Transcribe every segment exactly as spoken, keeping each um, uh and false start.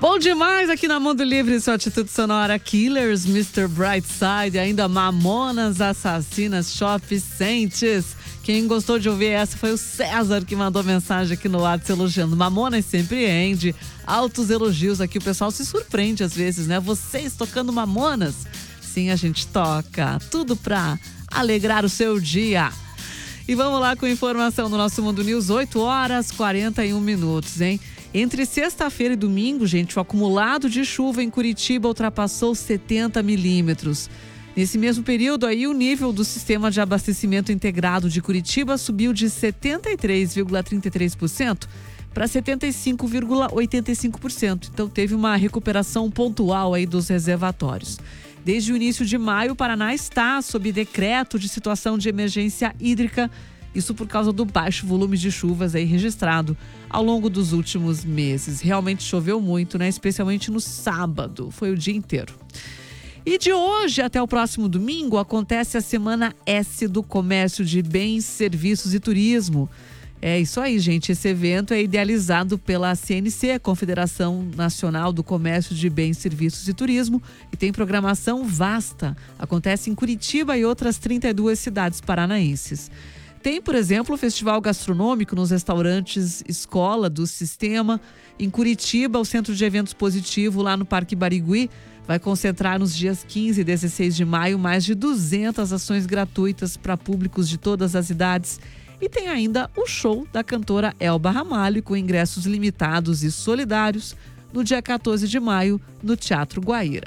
Bom demais aqui na Mundo Livre, sua atitude sonora. Killers, mister Brightside, ainda Mamonas Assassinas, Shop Saints. Quem gostou de ouvir essa foi o César, que mandou mensagem aqui no WhatsApp elogiando. Mamonas sempre rende, altos elogios aqui, o pessoal se surpreende às vezes, né? Vocês tocando Mamonas? Sim, a gente toca, tudo pra alegrar o seu dia. E vamos lá com informação do nosso Mundo News, oito horas e quarenta e um minutos, hein? Entre sexta-feira e domingo, gente, o acumulado de chuva em Curitiba ultrapassou setenta milímetros. Nesse mesmo período, aí, o nível do Sistema de Abastecimento Integrado de Curitiba subiu de setenta e três vírgula trinta e três por cento para setenta e cinco vírgula oitenta e cinco por cento. Então, teve uma recuperação pontual aí dos reservatórios. Desde o início de maio, o Paraná está sob decreto de situação de emergência hídrica. Isso por causa do baixo volume de chuvas aí registrado ao longo dos últimos meses. Realmente choveu muito, né? Especialmente no sábado, foi o dia inteiro. E de hoje até o próximo domingo acontece a Semana S do Comércio de Bens, Serviços e Turismo. É isso aí, gente. Esse evento é idealizado pela C N C, Confederação Nacional do Comércio de Bens, Serviços e Turismo, e tem programação vasta. Acontece em Curitiba e outras trinta e duas cidades paranaenses. Tem, por exemplo, o Festival Gastronômico nos restaurantes Escola do Sistema. Em Curitiba, o Centro de Eventos Positivo, lá no Parque Barigui, vai concentrar nos dias quinze e dezesseis de maio mais de duzentas ações gratuitas para públicos de todas as idades. E tem ainda o show da cantora Elba Ramalho, com ingressos limitados e solidários, no dia quatorze de maio, no Teatro Guaíra.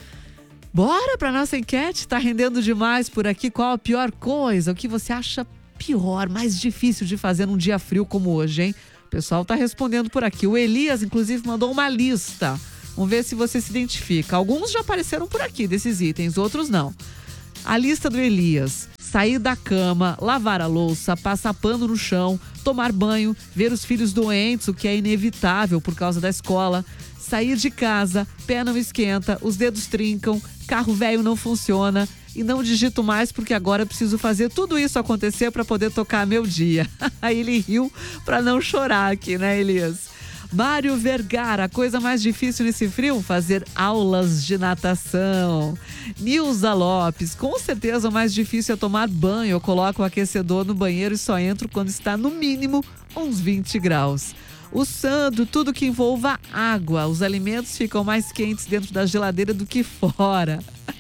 Bora para nossa enquete? Tá rendendo demais por aqui. Qual a pior coisa? O que você acha pior, mais difícil de fazer num dia frio como hoje, hein? O pessoal tá respondendo por aqui. O Elias, inclusive, mandou uma lista. Vamos ver se você se identifica. Alguns já apareceram por aqui desses itens, outros não. A lista do Elias: sair da cama, lavar a louça, passar pano no chão, tomar banho, ver os filhos doentes, o que é inevitável por causa da escola, sair de casa, pé não esquenta, os dedos trincam, carro velho não funciona e não digito mais porque agora preciso fazer tudo isso acontecer para poder tocar meu dia. Aí ele riu para não chorar aqui, né, Elias? Mário Vergara: a coisa mais difícil nesse frio? Fazer aulas de natação. Nilza Lopes: com certeza o mais difícil é tomar banho. Eu coloco o aquecedor no banheiro e só entro quando está no mínimo uns vinte graus. O Sandro: tudo que envolva água. Os alimentos ficam mais quentes dentro da geladeira do que fora.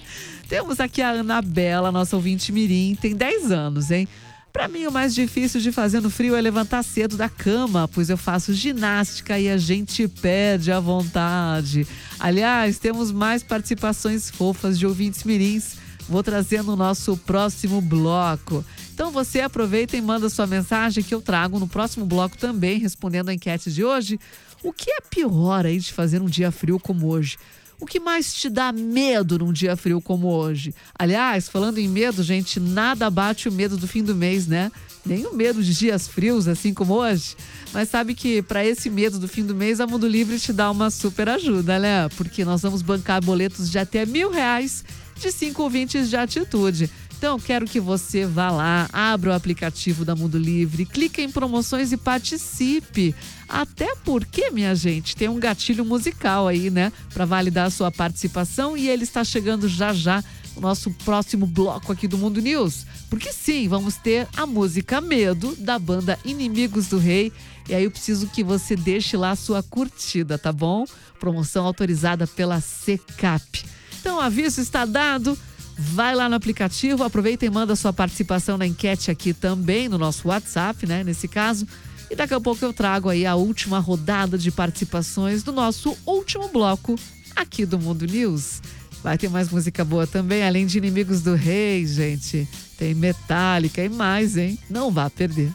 Temos aqui a Anabela, nossa ouvinte mirim, tem dez anos, hein? Pra mim, o mais difícil de fazer no frio é levantar cedo da cama, pois eu faço ginástica e a gente perde a vontade. Aliás, temos mais participações fofas de ouvintes mirins. Vou trazer no nosso próximo bloco. Então você aproveita e manda sua mensagem que eu trago no próximo bloco também, respondendo a enquete de hoje. O que é pior aí de fazer um dia frio como hoje? O que mais te dá medo num dia frio como hoje? Aliás, falando em medo, gente, nada bate o medo do fim do mês, né? Nem o medo de dias frios, assim como hoje. Mas sabe que para esse medo do fim do mês, a Mundo Livre te dá uma super ajuda, né? Porque nós vamos bancar boletos de até mil reais de cinco ouvintes de atitude. Então, quero que você vá lá, abra o aplicativo da Mundo Livre, clique em promoções e participe. Até porque, minha gente, tem um gatilho musical aí, né? Para validar a sua participação, e ele está chegando já já no nosso próximo bloco aqui do Mundo News. Porque sim, vamos ter a música Medo, da banda Inimigos do Rei. E aí eu preciso que você deixe lá a sua curtida, tá bom? Promoção autorizada pela SECAP. Então, o aviso está dado. Vai lá no aplicativo, aproveita e manda sua participação na enquete aqui também, no nosso WhatsApp, né, nesse caso. E daqui a pouco eu trago aí a última rodada de participações do nosso último bloco aqui do Mundo News. Vai ter mais música boa também, além de Inimigos do Rei, gente. Tem Metallica e mais, hein? Não vá perder.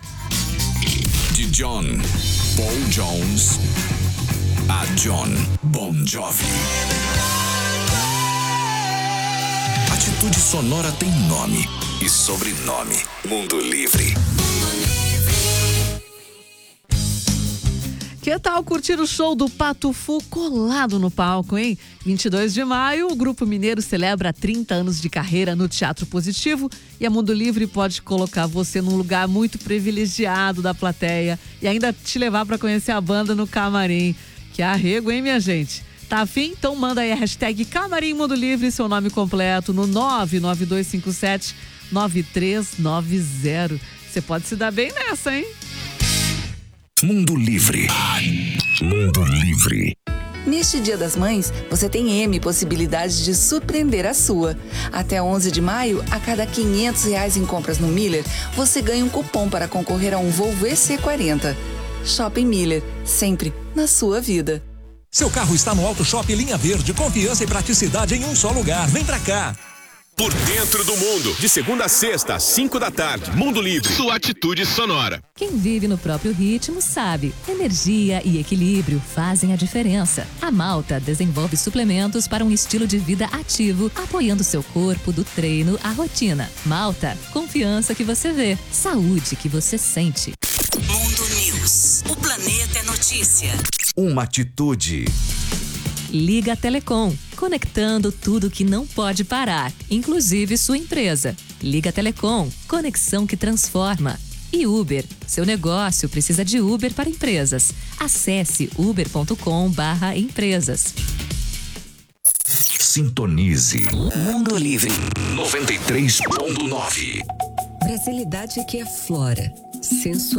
De John Paul Jones a John Bon Jovi. Atitude sonora tem nome e sobrenome. Mundo Livre. Que tal curtir o show do Pato Fu colado no palco, hein? vinte e dois de maio, o Grupo Mineiro celebra trinta anos de carreira no Teatro Positivo e a Mundo Livre pode colocar você num lugar muito privilegiado da plateia e ainda te levar para conhecer a banda no camarim. Que arrego, hein, minha gente? Tá afim? Então manda aí a hashtag Camarim Mundo Livre, seu nome completo no nove nove dois cinco sete nove três nove zero. Você pode se dar bem nessa, hein? Mundo Livre. Mundo Livre. Neste Dia das Mães, você tem M possibilidades de surpreender a sua. Até onze de maio, a cada quinhentos reais em compras no Miller, você ganha um cupom para concorrer a um Volvo E C quarenta. Shopping Miller, sempre na sua vida. Seu carro está no Auto Shop Linha Verde, confiança e praticidade em um só lugar. Vem pra cá. Por dentro do mundo, de segunda a sexta, às cinco da tarde, Mundo Livre, sua atitude sonora. Quem vive no próprio ritmo sabe, energia e equilíbrio fazem a diferença. A Malta desenvolve suplementos para um estilo de vida ativo, apoiando seu corpo do treino à rotina. Malta, confiança que você vê, saúde que você sente. Mundo News, o planeta é notícia. Uma atitude. Liga Telecom, conectando tudo que não pode parar, inclusive sua empresa. Liga Telecom, conexão que transforma. E Uber, seu negócio precisa de Uber para empresas. Acesse uber ponto com barra empresas. Sintonize. Mundo Livre. noventa e três ponto nove. Brasilidade que é flora, sensualidade.